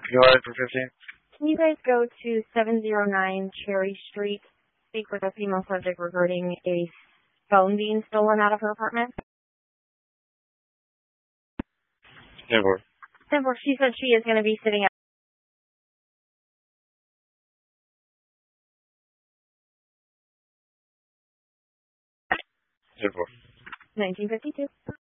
Go ahead for 15. Can you guys go to 709 Cherry Street, speak with a female subject regarding a phone being stolen out of her apartment? 10-4. 10-4, she said she is going to be sitting at 10-4. 1952.